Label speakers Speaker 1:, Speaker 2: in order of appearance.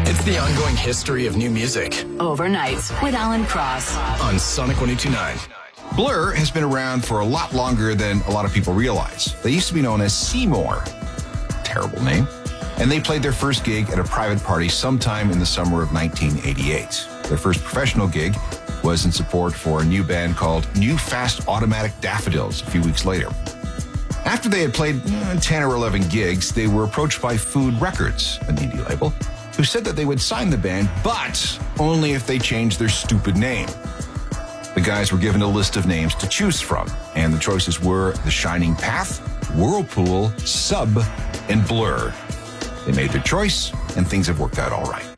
Speaker 1: It's the ongoing history of new music
Speaker 2: Overnight with Alan Cross
Speaker 1: on Sonic 102.9.
Speaker 3: Blur has been around for a lot longer than a lot of people realize. They used to be known as Seymour. Terrible name. And they played their first gig at a private party sometime in the summer of 1988. Their first professional gig was in support for a new band called New Fast Automatic Daffodils a few weeks later. After they had played 10 or 11 gigs, they were approached by Food Records, an indie label, who said that they would sign the band, but only if they changed their stupid name. The guys were given a list of names to choose from, and the choices were The Shining Path, Whirlpool, Sub, and Blur. They made their choice, and things have worked out all right.